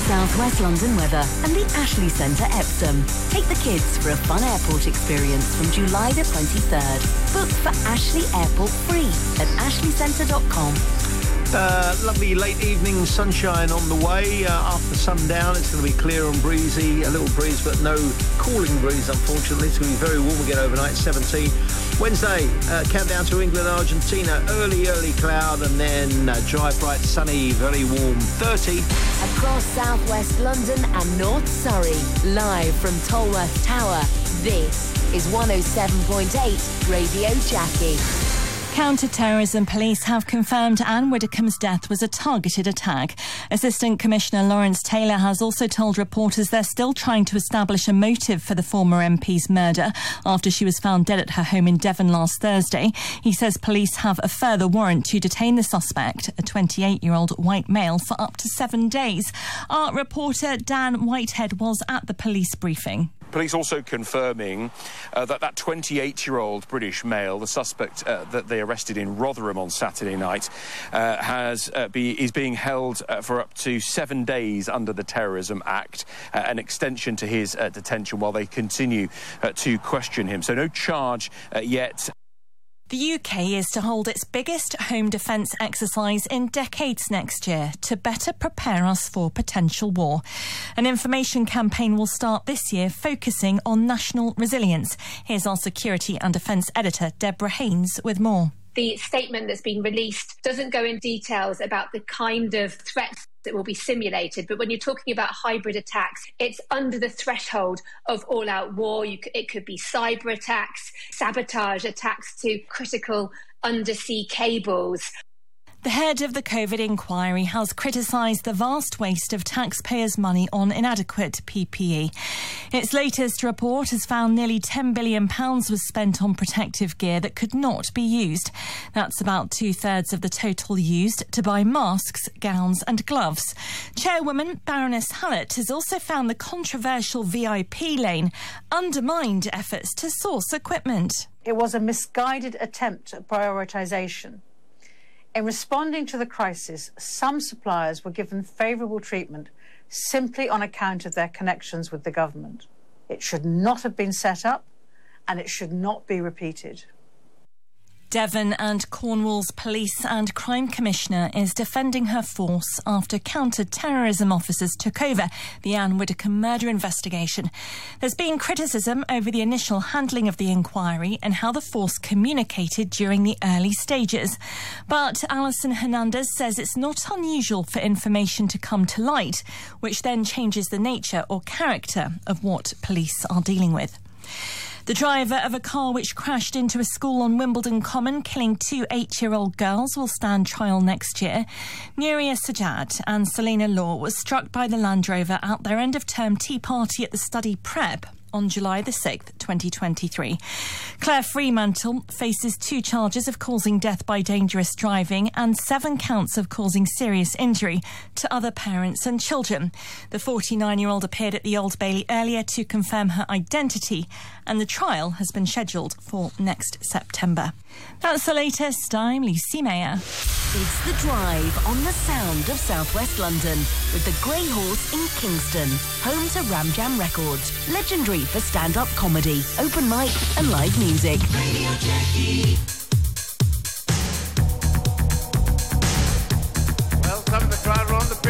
South West London weather and the Ashley Centre Epsom. Take the kids for a fun airport experience from July the 23rd. Book for Ashley Airport free at ashleycentre.com. Lovely late evening sunshine on the way. After sundown, it's going to be clear and breezy. A little breeze, but no cooling breeze, unfortunately. It's going to be very warm again overnight, 17. Wednesday, countdown to England, Argentina. Early cloud, and then dry, bright, sunny, very warm, 30. Across southwest London and North Surrey, live from Tolworth Tower, this is 107.8 Radio Jackie. Counter-terrorism police have confirmed Anne Widdecombe's death was a targeted attack. Assistant Commissioner Lawrence Taylor has also told reporters they're still trying to establish a motive for the former MP's murder after she was found dead at her home in Devon last Thursday. He says police have a further warrant to detain the suspect, a 28-year-old white male, for up to 7 days. Our reporter Dan Whitehead was at the police briefing. Police also confirming that 28-year-old British male, the suspect that they arrested in Rotherham on Saturday night, is being held for up to 7 days under the Terrorism Act, an extension to his detention while they continue to question him. So no charge yet. The UK is to hold its biggest home defence exercise in decades next year to better prepare us for potential war. An information campaign will start this year focusing on national resilience. Here's our security and defence editor, Deborah Haynes, with more. The statement that's been released doesn't go in details about the kind of threats that will be simulated. But when you're talking about hybrid attacks, it's under the threshold of all-out war. It could be cyber attacks, sabotage attacks to critical undersea cables. The head of the COVID inquiry has criticised the vast waste of taxpayers' money on inadequate PPE. Its latest report has found nearly £10 billion was spent on protective gear that could not be used. That's about 2/3 of the total used to buy masks, gowns and gloves. Chairwoman Baroness Hallett has also found the controversial VIP lane undermined efforts to source equipment. It was a misguided attempt at prioritisation. In responding to the crisis, some suppliers were given favourable treatment simply on account of their connections with the government. It should not have been set up, and it should not be repeated. Devon and Cornwall's Police and Crime Commissioner is defending her force after counter-terrorism officers took over the Anne Widdecombe murder investigation. There's been criticism over the initial handling of the inquiry and how the force communicated during the early stages. But Alison Hernandez says it's not unusual for information to come to light, which then changes the nature or character of what police are dealing with. The driver of a car which crashed into a school on Wimbledon Common, killing 2 8-year-old girls, will stand trial next year. Nuria Sajjad and Selena Law was struck by the Land Rover at their end-of-term tea party at the study Prep on July the 6th, 2023. Claire Fremantle faces 2 charges of causing death by dangerous driving and 7 counts of causing serious injury to other parents and children. The 49-year-old appeared at the Old Bailey earlier to confirm her identity, and the trial has been scheduled for next September. That's the latest. I'm Lucy Mayer. It's The Drive on the sound of southwest London with the Grey Horse in Kingston, home to Ram Jam Records, legendary for stand-up comedy, open mic and live music. Radio Jackie.